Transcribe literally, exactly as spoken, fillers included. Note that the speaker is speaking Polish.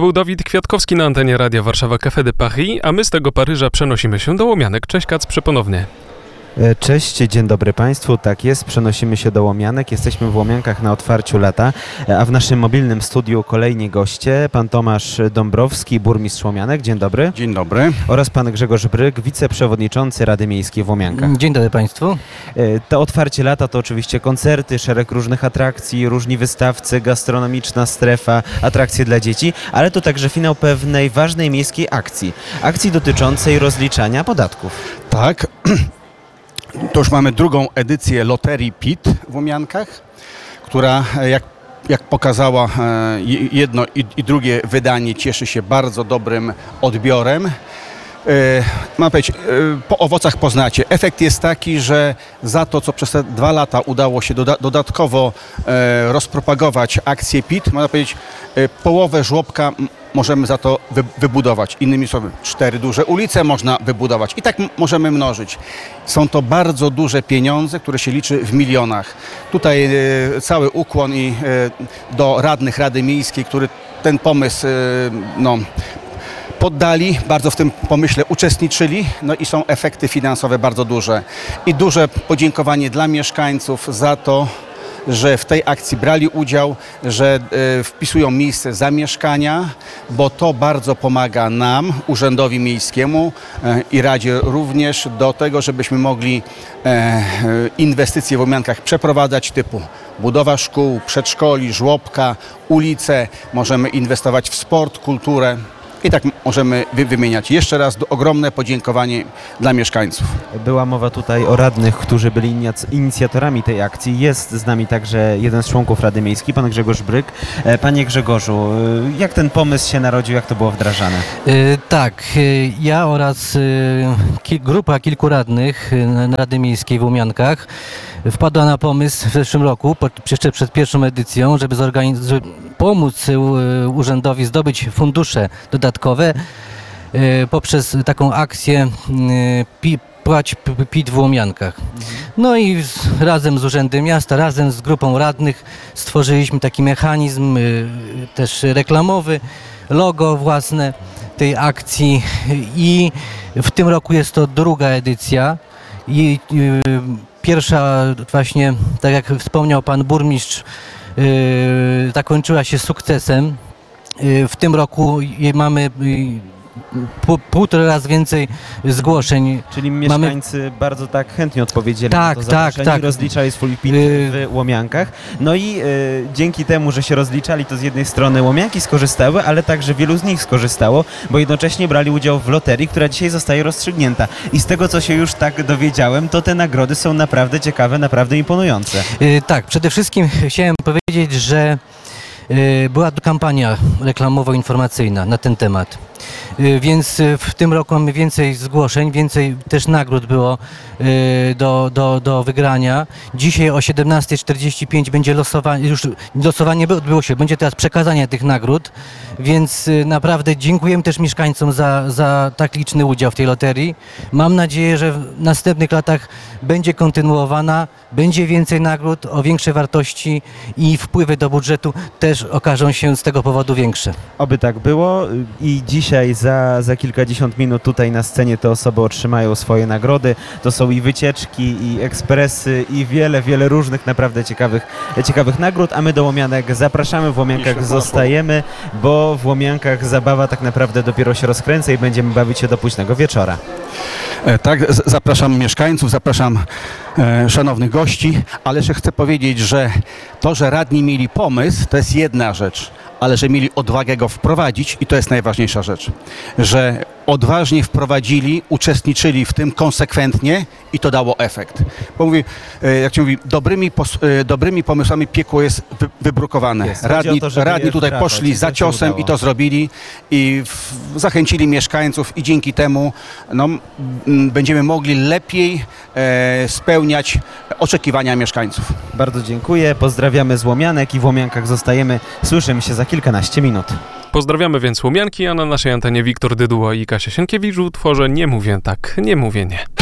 To był Dawid Kwiatkowski na antenie Radia Warszawa Café de Paris, a my z tego Paryża przenosimy się do Łomianek. Cześć Kacprze ponownie. Cześć, dzień dobry Państwu, tak jest, przenosimy się do Łomianek, jesteśmy w Łomiankach na otwarciu lata, a w naszym mobilnym studiu kolejni goście, pan Tomasz Dąbrowski, burmistrz Łomianek, dzień dobry. Dzień dobry. Oraz pan Grzegorz Bryk, wiceprzewodniczący Rady Miejskiej w Łomiankach. Dzień dobry Państwu. To otwarcie lata to oczywiście koncerty, szereg różnych atrakcji, różni wystawcy, gastronomiczna strefa, atrakcje dla dzieci, ale to także finał pewnej ważnej miejskiej akcji, akcji dotyczącej rozliczania podatków. Tak. To już mamy drugą edycję loterii P I T w Łomiankach, która jak, jak pokazała jedno i, i drugie wydanie cieszy się bardzo dobrym odbiorem. Mam powiedzieć, po owocach poznacie. Efekt jest taki, że za to, co przez te dwa lata udało się doda dodatkowo e, rozpropagować akcję P I T, można powiedzieć, e, połowę żłobka możemy za to wy wybudować. Innymi słowy, cztery duże ulice można wybudować i tak możemy mnożyć. Są to bardzo duże pieniądze, które się liczy w milionach. Tutaj e, cały ukłon i e, do radnych Rady Miejskiej, który ten pomysł e, no, poddali, bardzo w tym pomyśle uczestniczyli, no i są efekty finansowe bardzo duże. I duże podziękowanie dla mieszkańców za to, że w tej akcji brali udział, że e, wpisują miejsce zamieszkania, bo to bardzo pomaga nam, Urzędowi Miejskiemu e, i Radzie również do tego, żebyśmy mogli e, inwestycje w Łomiankach przeprowadzać typu budowa szkół, przedszkoli, żłobka, ulice, możemy inwestować w sport, kulturę. I tak możemy wymieniać. Jeszcze raz ogromne podziękowanie dla mieszkańców. Była mowa tutaj o radnych, którzy byli inicjatorami tej akcji. Jest z nami także jeden z członków Rady Miejskiej, pan Grzegorz Bryk. Panie Grzegorzu, jak ten pomysł się narodził, jak to było wdrażane? Yy, tak, yy, ja oraz yy, ki grupa kilku radnych yy, Rady Miejskiej w Łomiankach wpadła na pomysł w zeszłym roku, po, jeszcze przed pierwszą edycją, żeby, żeby pomóc yy, urzędowi zdobyć fundusze dodatkowe yy, poprzez taką akcję yy, Płać P I T w Łomiankach. No i z, razem z Urzędem Miasta, razem z grupą radnych stworzyliśmy taki mechanizm yy, też reklamowy, logo własne tej akcji i w tym roku jest to druga edycja i yy, pierwsza właśnie, tak jak wspomniał pan burmistrz, yy, zakończyła się sukcesem. Yy, w tym roku mamy yy, Pół, półtora razy więcej zgłoszeń. Czyli mieszkańcy mamy... bardzo tak chętnie odpowiedzieli tak, na to tak, zaproszenie tak. i rozliczali swój P I T w Łomiankach. No i e, dzięki temu, że się rozliczali, to z jednej strony Łomianki skorzystały, ale także wielu z nich skorzystało, bo jednocześnie brali udział w loterii, która dzisiaj zostaje rozstrzygnięta. I z tego, co się już tak dowiedziałem, to te nagrody są naprawdę ciekawe, naprawdę imponujące. E, tak, przede wszystkim chciałem powiedzieć, że e, była kampania reklamowo-informacyjna na ten temat. Więc w tym roku mamy więcej zgłoszeń, więcej też nagród było do, do, do wygrania. Dzisiaj o siedemnasta czterdzieści pięć będzie losowanie, już losowanie odbyło się, będzie teraz przekazanie tych nagród, więc naprawdę dziękujemy też mieszkańcom za, za tak liczny udział w tej loterii. Mam nadzieję, że w następnych latach będzie kontynuowana, będzie więcej nagród o większej wartości i wpływy do budżetu też okażą się z tego powodu większe. Oby tak było i dzisiaj za, za kilkadziesiąt minut tutaj na scenie te osoby otrzymają swoje nagrody. To są i wycieczki, i ekspresy, i wiele, wiele różnych naprawdę ciekawych, ciekawych nagród, a my do Łomianek zapraszamy, w Łomiankach zostajemy, bo w Łomiankach zabawa tak naprawdę dopiero się rozkręca i będziemy bawić się do późnego wieczora. E, tak, zapraszam mieszkańców, zapraszam e, szanownych gości, ale jeszcze chcę powiedzieć, że to, że radni mieli pomysł, to jest jedna rzecz, ale że mieli odwagę go wprowadzić i to jest najważniejsza rzecz, że odważnie wprowadzili, uczestniczyli w tym konsekwentnie i to dało efekt. Bo mówię, jak się mówi, dobrymi, pos, dobrymi pomysłami piekło jest wy, wybrukowane. Jest. Radni, to, radni tutaj wdrażać, poszli za ciosem i to zrobili i w, zachęcili mieszkańców i dzięki temu no, m, będziemy mogli lepiej e, spełniać oczekiwania mieszkańców. Bardzo dziękuję, pozdrawiamy z Łomianek i w Łomiankach zostajemy. Słyszymy się za kilkanaście minut. Pozdrawiamy więc Łomianki, a na naszej antenie Wiktor Dyduła i Kasia Sienkiewicz w utworze Nie mówię tak, nie mówię nie.